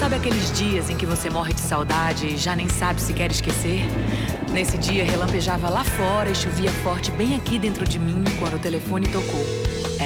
Sabe aqueles dias em que você morre de saudade e já nem sabe se quer esquecer? Nesse dia, relampejava lá fora e chovia forte bem aqui dentro de mim quando o telefone tocou.